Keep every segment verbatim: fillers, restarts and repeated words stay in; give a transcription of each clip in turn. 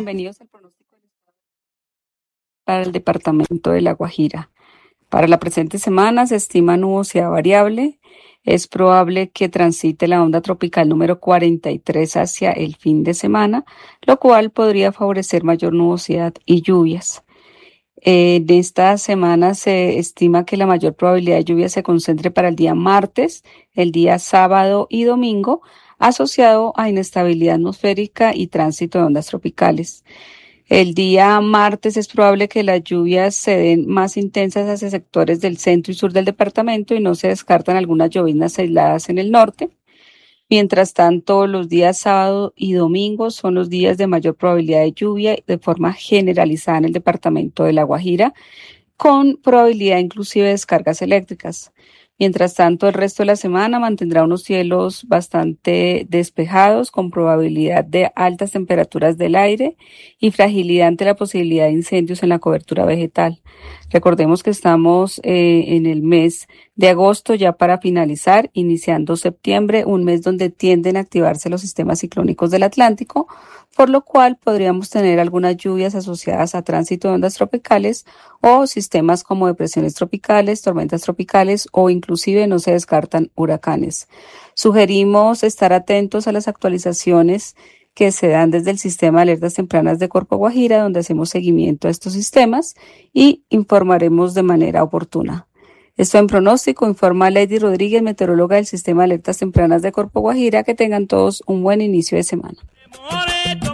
bienvenidos al pronóstico del estado para el departamento de La Guajira. Para la presente semana se estima nubosidad variable. Es probable que transite la onda tropical número cuarenta y tres hacia el fin de semana, lo cual podría favorecer mayor nubosidad y lluvias. En esta semana se estima que la mayor probabilidad de lluvia se concentre para el día martes, el día sábado y domingo, asociado a inestabilidad atmosférica y tránsito de ondas tropicales. El día martes es probable que las lluvias se den más intensas hacia sectores del centro y sur del departamento y no se descartan algunas lloviznas aisladas en el norte. Mientras tanto, los días sábado y domingo son los días de mayor probabilidad de lluvia de forma generalizada en el departamento de La Guajira, con probabilidad inclusive de descargas eléctricas. Mientras tanto, el resto de la semana mantendrá unos cielos bastante despejados, con probabilidad de altas temperaturas del aire y fragilidad ante la posibilidad de incendios en la cobertura vegetal. Recordemos que estamos eh, en el mes de agosto ya para finalizar, iniciando septiembre, un mes donde tienden a activarse los sistemas ciclónicos del Atlántico, por lo cual podríamos tener algunas lluvias asociadas a tránsito de ondas tropicales o sistemas como depresiones tropicales, tormentas tropicales o inclusive no se descartan huracanes. Sugerimos estar atentos a las actualizaciones que se dan desde el sistema de alertas tempranas de Corpo Guajira, donde hacemos seguimiento a estos sistemas y informaremos de manera oportuna. Esto en pronóstico, informa Lady Rodríguez, meteoróloga del sistema de alertas tempranas de Corpo Guajira. Que tengan todos un buen inicio de semana.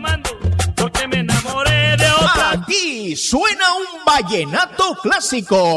Aquí suena un vallenato clásico.